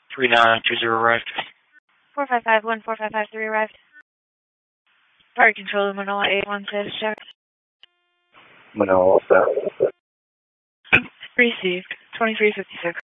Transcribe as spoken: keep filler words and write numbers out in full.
three nine two zero arrived. four five five one four five five three arrived. Fire control, Manoa eight one status check. Manoa, all set. Received, twenty-three fifty-six.